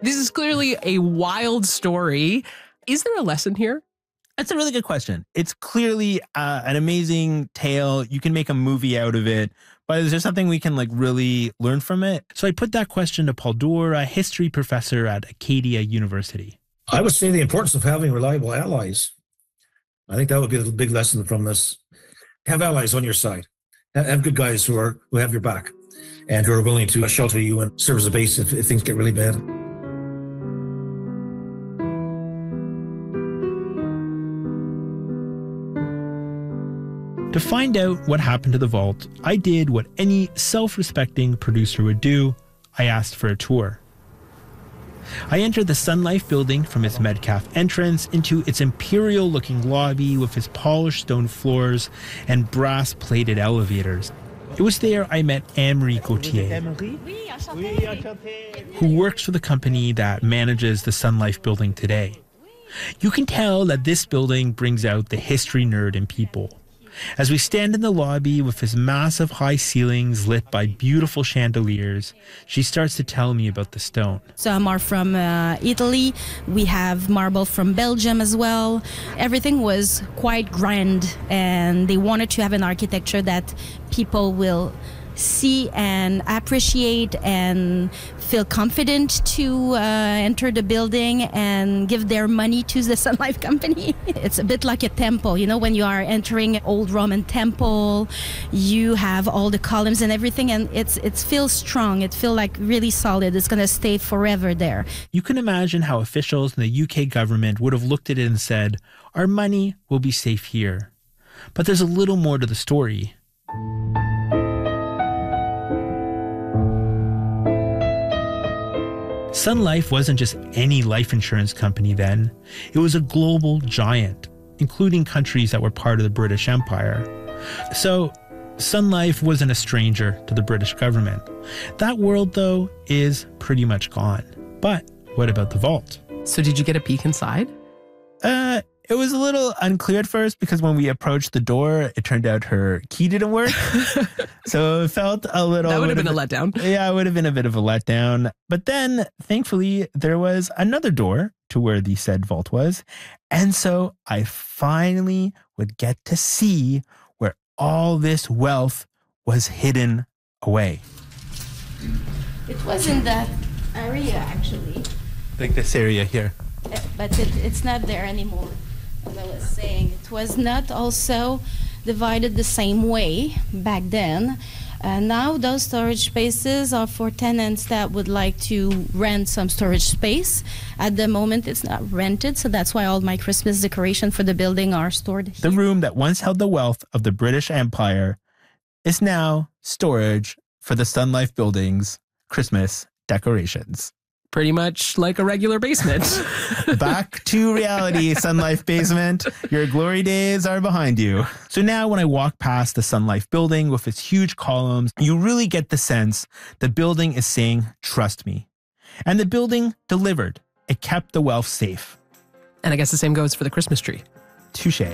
This is clearly a wild story. Is there a lesson here? That's a really good question. It's clearly an amazing tale. You can make a movie out of it, but is there something we can really learn from it? So I put that question to Paul Doerr, a history professor at Acadia University. I would say the importance of having reliable allies. I think that would be the big lesson from this. Have allies on your side. Have good guys who have your back and who are willing to shelter you and serve as a base if things get really bad. To find out what happened to the vault, I did what any self-respecting producer would do. I asked for a tour. I entered the Sun Life building from its Metcalfe entrance into its imperial-looking lobby with its polished stone floors and brass-plated elevators. It was there I met Anne-Marie Gauthier, who works for the company that manages the Sun Life building today. You can tell that this building brings out the history nerd in people. As we stand in the lobby with its massive high ceilings lit by beautiful chandeliers, she starts to tell me about the stone. Some are from Italy. We have marble from Belgium as well. Everything was quite grand, and they wanted to have an architecture that people will see and appreciate and feel confident to enter the building and give their money to the Sun Life company. It's a bit like a temple, when you are entering an old Roman temple, you have all the columns and everything, and it feels strong. It feels like really solid. It's going to stay forever there. You can imagine how officials in the UK government would have looked at it and said, our money will be safe here. But there's a little more to the story. Sun Life wasn't just any life insurance company then. It was a global giant, including countries that were part of the British Empire. So Sun Life wasn't a stranger to the British government. That world, though, is pretty much gone. But what about the vault? So did you get a peek inside? It was a little unclear at first because when we approached the door, it turned out her key didn't work. So it felt a little... That would have been a letdown. Yeah, it would have been a bit of a letdown. But then, thankfully, there was another door to where the said vault was. And so I finally would get to see where all this wealth was hidden away. It was in that area, actually. Like this area here. But it's not there anymore. As I was saying, it was not also divided the same way back then. Now those storage spaces are for tenants that would like to rent some storage space. At the moment, it's not rented, so that's why all my Christmas decorations for the building are stored here. The room that once held the wealth of the British Empire is now storage for the Sun Life building's Christmas decorations. Pretty much like a regular basement. Back to reality, Sun Life basement. Your glory days are behind you. So now when I walk past the Sun Life building with its huge columns, you really get the sense the building is saying, trust me. And the building delivered. It kept the wealth safe. And I guess the same goes for the Christmas tree. Touche.